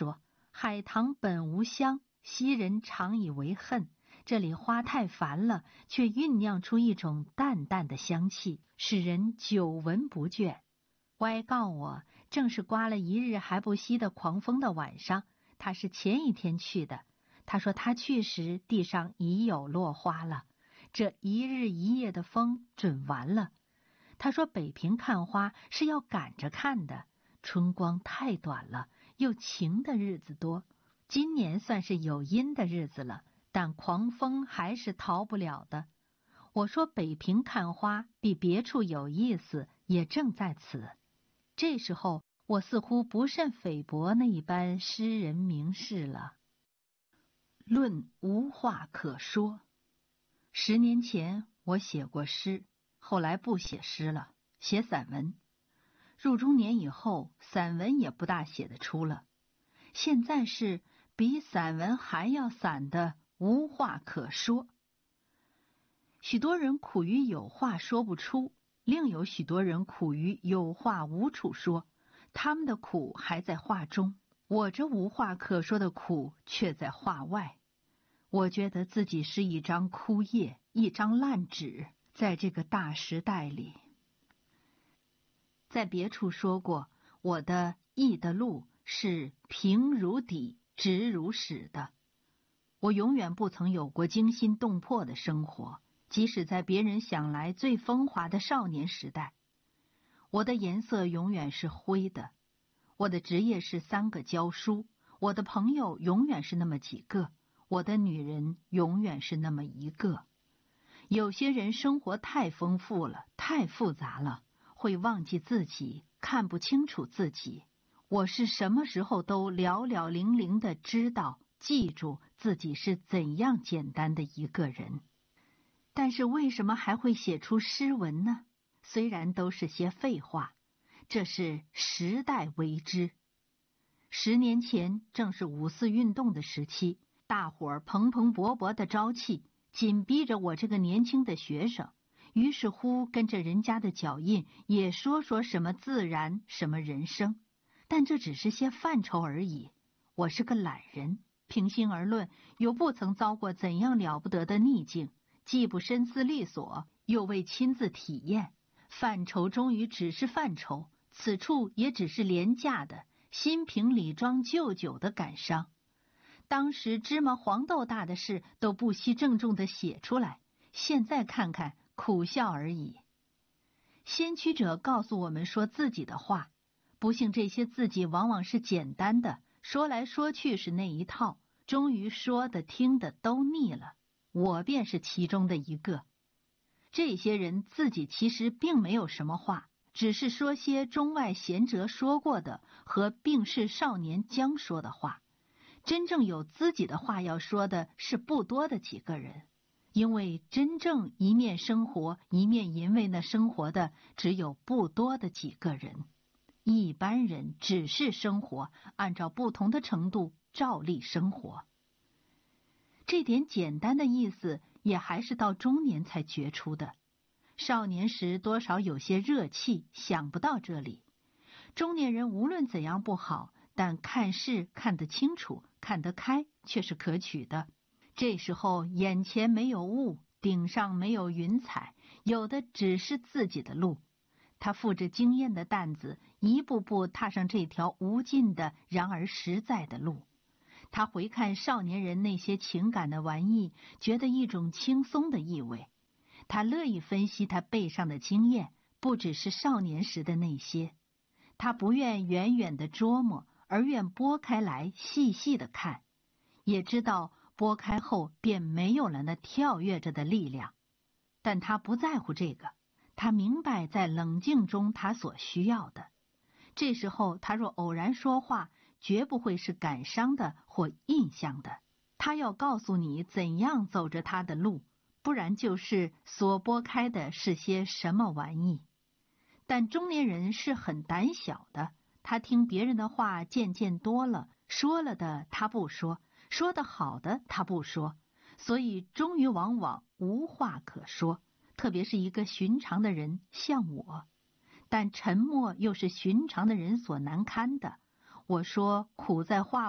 说，海棠本无香，昔人常以为恨。这里花太繁了，却酝酿出一种淡淡的香气，使人久闻不倦。歪告我，正是刮了一日还不息的狂风的晚上，他是前一天去的。他说他去时地上已有落花了，这一日一夜的风准完了。他说北平看花是要赶着看的，春光太短了，又晴的日子多，今年算是有阴的日子了，但狂风还是逃不了的。我说北平看花比别处有意思，也正在此。这时候我似乎不甚菲薄那一般诗人名士了。论无话可说。10年前我写过诗，后来不写诗了，写散文。入中年以后，散文也不大写得出了。现在是比散文还要散的无话可说。许多人苦于有话说不出，另有许多人苦于有话无处说，他们的苦还在话中，我这无话可说的苦却在话外。我觉得自己是一张枯叶，一张烂纸，在这个大时代里。在别处说过，我的艺的路是平如底，直如矢的。我永远不曾有过惊心动魄的生活，即使在别人想来最风华的少年时代。我的颜色永远是灰的，我的职业是3个教书，我的朋友永远是那么几个，我的女人永远是那么一个。有些人生活太丰富了，太复杂了，会忘记自己，看不清楚自己。我是什么时候都寥寥零零地知道记住自己是怎样简单的一个人。但是为什么还会写出诗文呢？虽然都是些废话，这是时代为之。10年前正是5四运动的时期，大伙儿蓬蓬勃勃的朝气紧逼着我这个年轻的学生，于是乎跟着人家的脚印也说什么自然，什么人生，但这只是些范畴而已。我是个懒人，平心而论，又不曾遭过怎样了不得的逆境，既不深思利索，又未亲自体验，范畴终于只是范畴，此处也只是廉价的新瓶里装旧酒的感伤。当时芝麻黄豆大的事都不惜郑重地写出来，现在看看苦笑而已。先驱者告诉我们说自己的话，不幸这些自己往往是简单的，说来说去是那一套，终于说的听的都腻了。我便是其中的一个。这些人自己其实并没有什么话，只是说些中外贤哲说过的和病逝少年将说的话。真正有自己的话要说的是不多的几个人，因为真正一面生活一面淫为那生活的只有不多的几个人。一般人只是生活，按照不同的程度照例生活。这点简单的意思也还是到中年才觉出的，少年时多少有些热气，想不到这里。中年人无论怎样不好，但看事看得清楚，看得开却是可取的。这时候眼前没有雾，顶上没有云彩，有的只是自己的路。他负着经验的担子，一步步踏上这条无尽的然而实在的路。他回看少年人那些情感的玩意，觉得一种轻松的意味。他乐意分析他背上的经验，不只是少年时的那些。他不愿远远地琢磨，而愿拨开来细细地看，也知道拨开后便没有了那跳跃着的力量。但他不在乎这个，他明白在冷静中他所需要的。这时候他若偶然说话，绝不会是感伤的或印象的，他要告诉你怎样走着他的路，不然就是所拨开的是些什么玩意。但中年人是很胆小的，他听别人的话渐渐多了，说了的他不说，说的好的他不说，所以终于往往无话可说，特别是一个寻常的人像我。但沉默又是寻常的人所难堪的。我说苦在话